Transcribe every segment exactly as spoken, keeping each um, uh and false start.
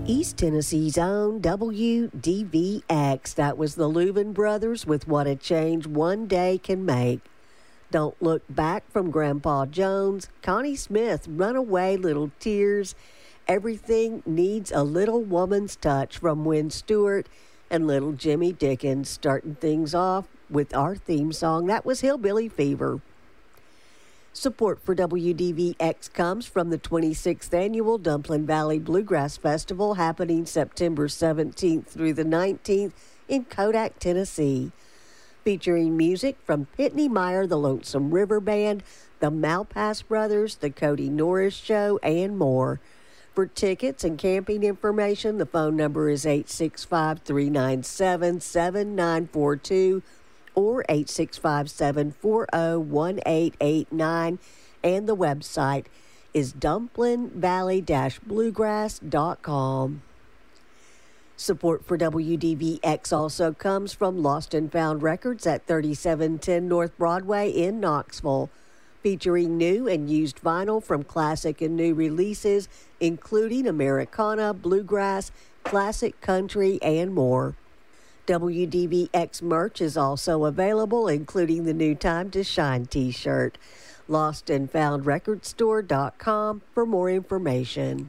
East Tennessee's own W D V X. That was the Leuven Brothers with What a Change One Day Can Make. Don't Look Back from Grandpa Jones. Connie Smith, Runaway Little Tears. Everything Needs a Little Woman's Touch from Wynn Stewart and Little Jimmy Dickens. Starting things off with our theme song. That was Hillbilly Fever. Support for W D V X comes from the twenty-sixth Annual Dumpling Valley Bluegrass Festival happening September seventeenth through the nineteenth in Kodak, Tennessee. Featuring music from Pitney Meyer, the Lonesome River Band, the Malpass Brothers, the Cody Norris Show, and more. For tickets and camping information, the phone number is eight six five, three nine seven, seven nine four two or eight six five, seven four zero, one eight eight nine, and the website is dumpling valley dash bluegrass dot com. Support for W D V X also comes from Lost and Found Records at thirty-seven ten North Broadway in Knoxville, featuring new and used vinyl from classic and new releases, including Americana, bluegrass, classic country, and more. W D V X merch is also available, including the new Time to Shine t-shirt. lost and found record store dot com for more information.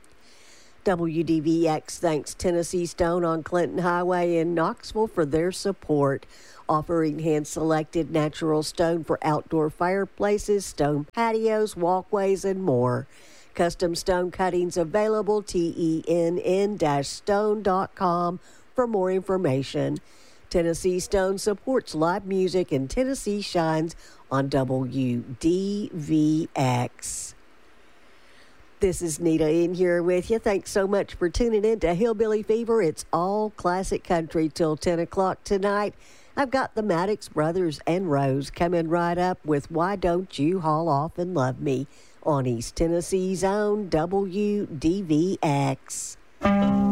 W D V X thanks Tennessee Stone on Clinton Highway in Knoxville for their support, offering hand-selected natural stone for outdoor fireplaces, stone patios, walkways, and more. Custom stone cuttings available, T E N N stone dot com for more information. Tennessee Stone supports live music and Tennessee shines on W D V X. This is Nita in here with you. Thanks so much for tuning in to Hillbilly Fever. It's all classic country till ten o'clock tonight. I've got the Maddox Brothers and Rose coming right up with Why Don't You Haul Off and Love Me on East Tennessee's own W D V X.